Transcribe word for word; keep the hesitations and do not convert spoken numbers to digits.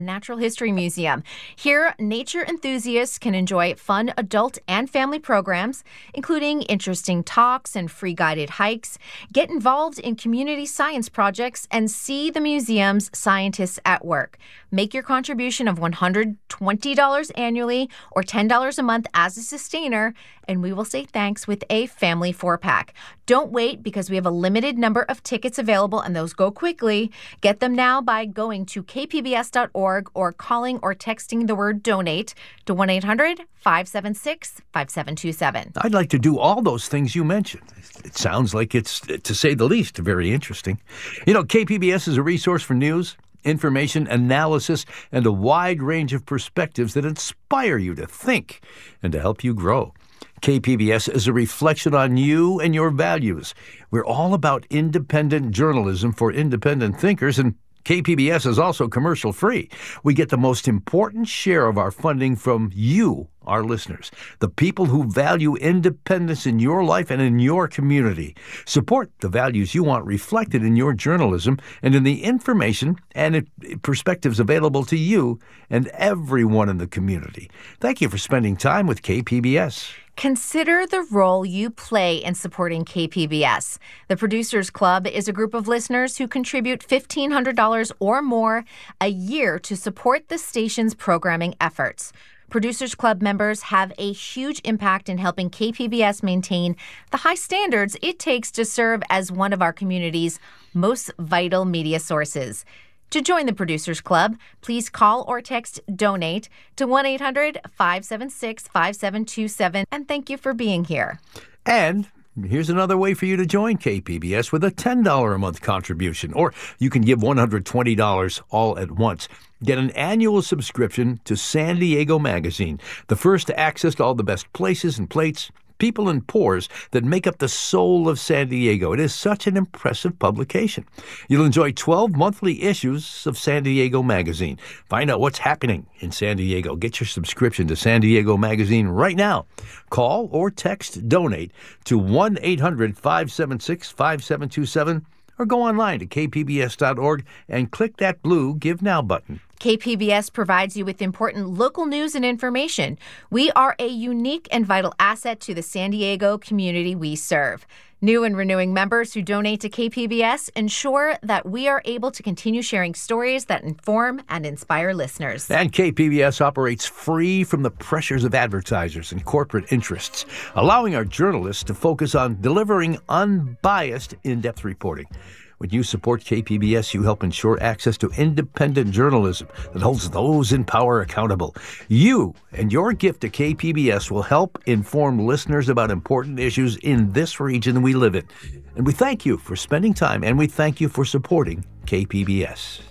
Natural History Museum. Here, nature enthusiasts can enjoy fun adult and family programs, including interesting talks and free guided hikes, get involved in community science projects, and see the museum's scientists at work. Make your contribution of one hundred twenty dollars annually or ten dollars a month as a sustainer, and we will say thanks with a family four-pack. Don't wait, because we have a limited number of tickets available, and those go quickly. Get them now by going to k p b s dot org or calling or texting the word donate to one eight hundred five seven six five seven two seven. I'd like to do all those things you mentioned. It sounds like it's, to say the least, very interesting. You know, K P B S is a resource for news, information, analysis, and a wide range of perspectives that inspire you to think and to help you grow. K P B S is a reflection on you and your values. We're all about independent journalism for independent thinkers, and K P B S is also commercial-free. We get the most important share of our funding from you, our listeners, the people who value independence in your life and in your community. Support the values you want reflected in your journalism and in the information and perspectives available to you and everyone in the community. Thank you for spending time with K P B S. Consider the role you play in supporting K P B S. The Producers Club is a group of listeners who contribute fifteen hundred dollars or more a year to support the station's programming efforts. Producers Club members have a huge impact in helping K P B S maintain the high standards it takes to serve as one of our community's most vital media sources. To join the Producers Club, please call or text DONATE to one eight hundred five seven six five seven two seven, and thank you for being here. And here's another way for you to join K P B S with a ten dollars a month contribution, or you can give one hundred twenty dollars all at once. Get an annual subscription to San Diego Magazine, the first to access all the best places and plates, people and pours that make up the soul of San Diego. It is such an impressive publication. You'll enjoy twelve monthly issues of San Diego Magazine. Find out what's happening in San Diego. Get your subscription to San Diego Magazine right now. Call or text DONATE to one eight hundred five seven six five seven two seven or go online to k p b s dot org and click that blue Give Now button. K P B S provides you with important local news and information. We are a unique and vital asset to the San Diego community we serve. New and renewing members who donate to K P B S ensure that we are able to continue sharing stories that inform and inspire listeners. And K P B S operates free from the pressures of advertisers and corporate interests, allowing our journalists to focus on delivering unbiased, in-depth reporting. When you support K P B S, you help ensure access to independent journalism that holds those in power accountable. You and your gift to K P B S will help inform listeners about important issues in this region we live in. And we thank you for spending time, and we thank you for supporting K P B S.